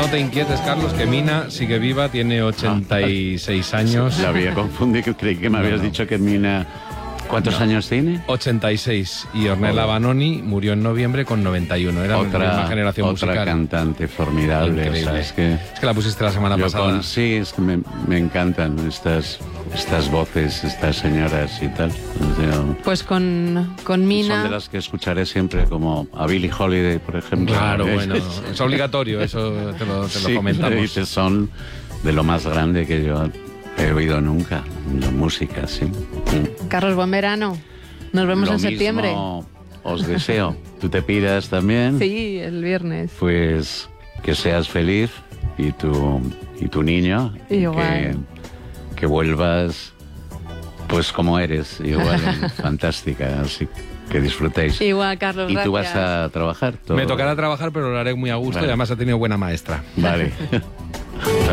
no te inquietes, Carlos, que Mina sigue viva, tiene 86 años. La había confundido, creí que me habías dicho que Mina... ¿Cuántos años tiene? 86. Y Ornella Vanoni murió en noviembre con 91. Era la misma generación musical. Otra cantante formidable. Increíble. O sea, es que la pusiste la semana pasada. Sí, es que me encantan estas voces, estas señoras y tal. O sea, pues con Mina... Son de las que escucharé siempre, como a Billie Holiday, por ejemplo. Claro, bueno, es obligatorio, eso te lo comentamos. Dices, son de lo más grande que yo he oído nunca, la música, sí. Carlos, buen verano. Nos vemos en septiembre. Os deseo. ¿Tú te piras también? Sí, el viernes. Pues que seas feliz y tu niño. Igual. Que vuelvas pues como eres, igual, fantástica, así que disfrutéis. Igual, Carlos, ¿Y gracias. tú vas a trabajar? Me tocará trabajar, pero lo haré muy a gusto, vale. Y además ha tenido buena maestra. Vale.